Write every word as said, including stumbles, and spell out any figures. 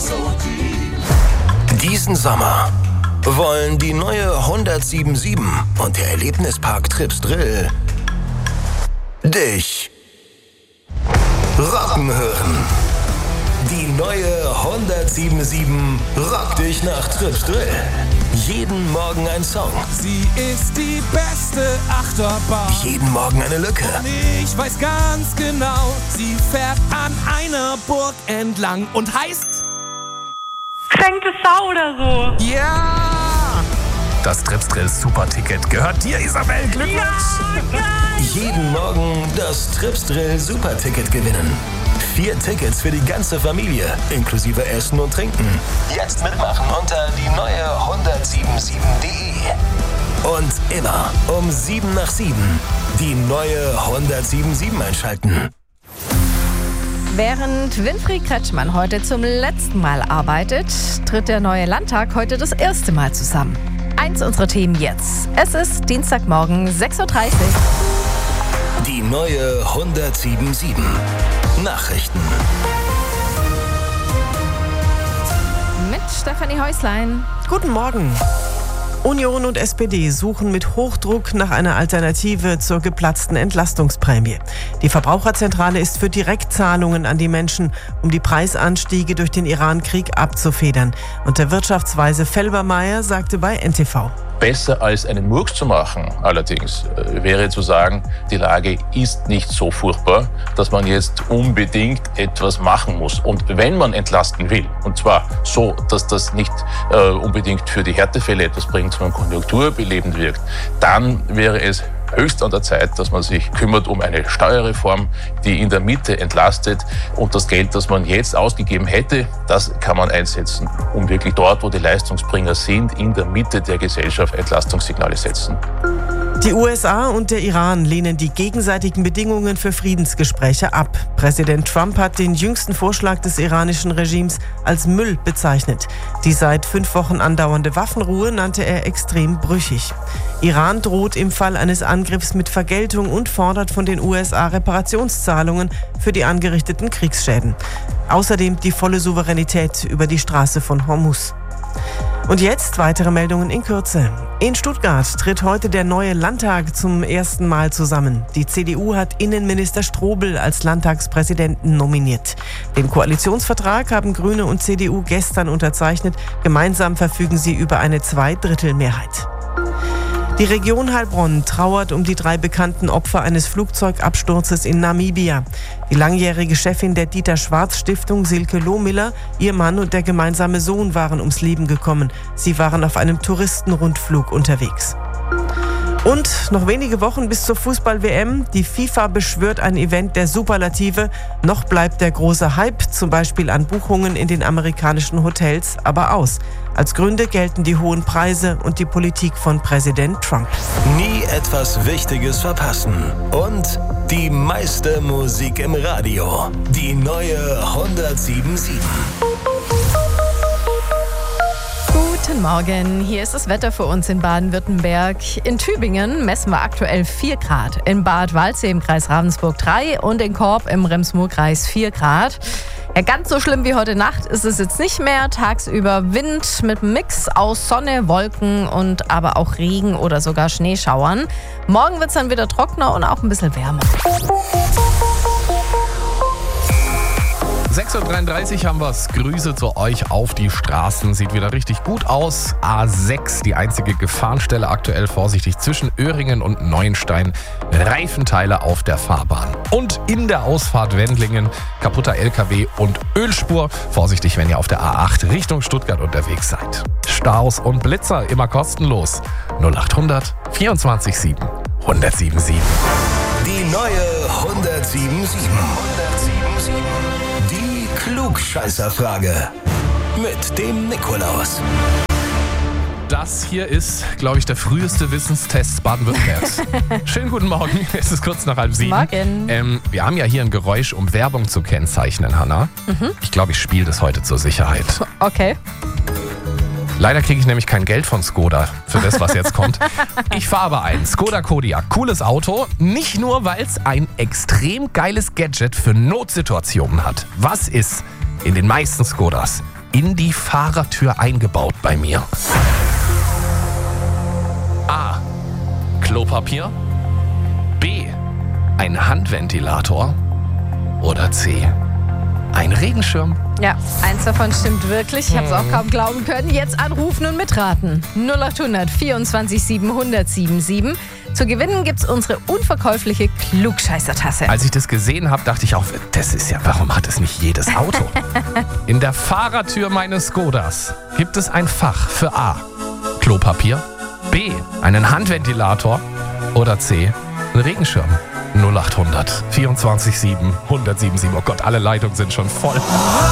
Diesen Sommer wollen die neue hundertsiebenundsiebzig und der Erlebnispark Trips Drill dich rocken hören. Die neue hundertsiebenundsiebzig rockt dich nach Trips Drill. Jeden Morgen ein Song. Sie ist die beste Achterbahn. Jeden Morgen eine Lücke. Und ich weiß ganz genau, sie fährt an einer Burg entlang und heißt... Geschenkte Sau oder so. Ja! Das Trips Drill Superticket gehört dir, Isabel. Glückwunsch! Ja, geil. Jeden Morgen das Trips Drill Superticket gewinnen. Vier Tickets für die ganze Familie, inklusive Essen und Trinken. Jetzt mitmachen unter die neue hundertsiebenundsiebzig punkt de. Und immer um sieben nach sieben die neue hundertsiebenundsiebzig einschalten. Während Winfried Kretschmann heute zum letzten Mal arbeitet, tritt der neue Landtag heute das erste Mal zusammen. Eins unserer Themen jetzt. Es ist Dienstagmorgen, sechs Uhr dreißig. Die neue hundertsiebenundsiebzig. Nachrichten. Mit Stefanie Häuslein. Guten Morgen. Union und S P D suchen mit Hochdruck nach einer Alternative zur geplatzten Entlastungsprämie. Die Verbraucherzentrale ist für Direktzahlungen an die Menschen, um die Preisanstiege durch den Iran-Krieg abzufedern. Und der Wirtschaftsweise Felbermeier sagte bei N T V: Besser als einen Murks zu machen, allerdings, äh, wäre zu sagen, die Lage ist nicht so furchtbar, dass man jetzt unbedingt etwas machen muss. Und wenn man entlasten will, und zwar so, dass das nicht äh, unbedingt für die Härtefälle etwas bringt, sondern konjunkturbelebend wirkt, dann wäre es höchst an der Zeit, dass man sich kümmert um eine Steuerreform, die in der Mitte entlastet, und das Geld, das man jetzt ausgegeben hätte, das kann man einsetzen, um wirklich dort, wo die Leistungsbringer sind, in der Mitte der Gesellschaft Entlastungssignale setzen. Die U S A und der Iran lehnen die gegenseitigen Bedingungen für Friedensgespräche ab. Präsident Trump hat den jüngsten Vorschlag des iranischen Regimes als Müll bezeichnet. Die seit fünf Wochen andauernde Waffenruhe nannte er extrem brüchig. Iran droht im Fall eines Angriffs mit Vergeltung und fordert von den U S A Reparationszahlungen für die angerichteten Kriegsschäden. Außerdem die volle Souveränität über die Straße von Hormuz. Und jetzt weitere Meldungen in Kürze. In Stuttgart tritt heute der neue Landtag zum ersten Mal zusammen. Die C D U hat Innenminister Strobel als Landtagspräsidenten nominiert. Den Koalitionsvertrag haben Grüne und C D U gestern unterzeichnet. Gemeinsam verfügen sie über eine Zweidrittelmehrheit. Die Region Heilbronn trauert um die drei bekannten Opfer eines Flugzeugabsturzes in Namibia. Die langjährige Chefin der Dieter-Schwarz-Stiftung, Silke Lohmiller, ihr Mann und der gemeinsame Sohn waren ums Leben gekommen. Sie waren auf einem Touristenrundflug unterwegs. Und noch wenige Wochen bis zur Fußball-W M. Die FIFA beschwört ein Event der Superlative. Noch bleibt der große Hype, zum Beispiel an Buchungen in den amerikanischen Hotels, aber aus. Als Gründe gelten die hohen Preise und die Politik von Präsident Trump. Nie etwas Wichtiges verpassen. Und die meiste Musik im Radio. Die neue hundertsiebenundsiebzig. Guten Morgen, hier ist das Wetter für uns in Baden-Württemberg. In Tübingen messen wir aktuell vier Grad, in Bad Waldsee im Kreis Ravensburg drei und in Korb im Rems-Murr-Kreis vier Grad. Ja, ganz so schlimm wie heute Nacht ist es jetzt nicht mehr. Tagsüber Wind mit einem Mix aus Sonne, Wolken und aber auch Regen oder sogar Schneeschauern. Morgen wird es dann wieder trockener und auch ein bisschen wärmer. sechs Uhr dreiunddreißig haben wir's. Grüße zu euch auf die Straßen. Sieht wieder richtig gut aus. A sechs, die einzige Gefahrenstelle aktuell, vorsichtig zwischen Öhringen und Neuenstein. Reifenteile auf der Fahrbahn. Und in der Ausfahrt Wendlingen kaputter L K W und Ölspur. Vorsichtig, wenn ihr auf der A acht Richtung Stuttgart unterwegs seid. Staus und Blitzer immer kostenlos. null acht hundert vierundzwanzig sieben hundertsiebenundsiebzig. Die neue hundertsiebenundsiebzig. Die Klugscheißerfrage mit dem Nikolaus. Das hier ist, glaube ich, der früheste Wissenstest Baden-Württembergs. Schönen guten Morgen, es ist kurz nach halb sieben. Morgen. Ähm, wir haben ja hier ein Geräusch, um Werbung zu kennzeichnen, Hanna. Mhm. Ich glaube, ich spiele das heute zur Sicherheit. Okay. Leider kriege ich nämlich kein Geld von Skoda für das, was jetzt kommt. Ich fahre aber einen Skoda Kodiaq. Cooles Auto. Nicht nur, weil es ein extrem geiles Gadget für Notsituationen hat. Was ist in den meisten Skodas in die Fahrertür eingebaut bei mir? A. Klopapier. B. Ein Handventilator. Oder C. Ein Regenschirm. Ja, eins davon stimmt wirklich. Ich habe es auch kaum glauben können. Jetzt anrufen und mitraten. null acht hundert vierundzwanzig siebenhundert siebenundsiebzig. Zu gewinnen gibt's unsere unverkäufliche Klugscheißertasse. Als ich das gesehen habe, dachte ich auch, das ist ja, warum hat es nicht jedes Auto? In der Fahrertür meines Skodas gibt es ein Fach für A. Klopapier, B. einen Handventilator oder C. einen Regenschirm. null acht hundert vierundzwanzig siebenhundert siebenundsiebzig. Oh Gott, alle Leitungen sind schon voll.